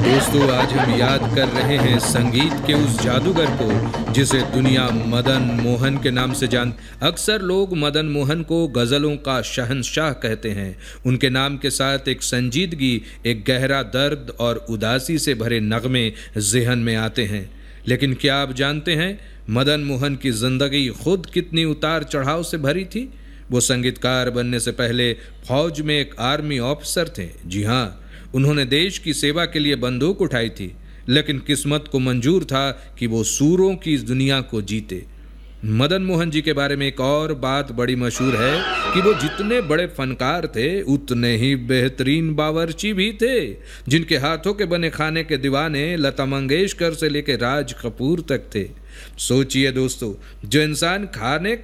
दोस्तों, आज हम याद कर रहे हैं संगीत के उस जादूगर को जिसे दुनिया मदन मोहन के नाम से जान। अक्सर लोग मदन मोहन को गज़लों का शहंशाह कहते हैं। उनके नाम के साथ एक संजीदगी, एक गहरा दर्द और उदासी से भरे नगमे ज़हन में आते हैं। लेकिन क्या आप जानते हैं मदन मोहन की ज़िंदगी खुद कितनी उतार चढ़ाव से भरी थी? वो संगीतकार बनने से पहले फौज में एक आर्मी ऑफिसर थे। जी हाँ, उन्होंने देश की सेवा के लिए बंदूक उठाई थी, लेकिन किस्मत को मंजूर था कि वो सूरों की इस दुनिया को जीते। मदन मोहन जी के बारे में एक और बात बड़ी मशहूर है कि वो जितने बड़े फनकार थे उतने ही बेहतरीन बावर्ची भी थे, जिनके हाथों के बने खाने के दीवाने लता मंगेशकर से लेकर राज कपूर तक थे। सोचिए दोस्तों, जो इंसान खाने